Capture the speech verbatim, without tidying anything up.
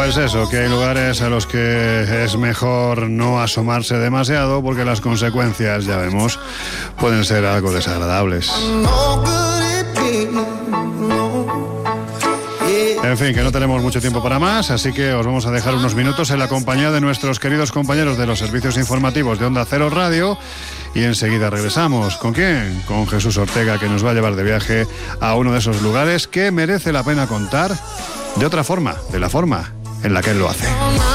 Pues eso, que hay lugares a los que es mejor no asomarse demasiado porque las consecuencias, ya vemos, pueden ser algo desagradables. En fin, que no tenemos mucho tiempo para más, así que os vamos a dejar unos minutos en la compañía de nuestros queridos compañeros de los servicios informativos de Onda Cero Radio y enseguida regresamos. ¿Con quién? Con Jesús Ortega, que nos va a llevar de viaje a uno de esos lugares que merece la pena contar de otra forma, de la forma en la que él lo hace.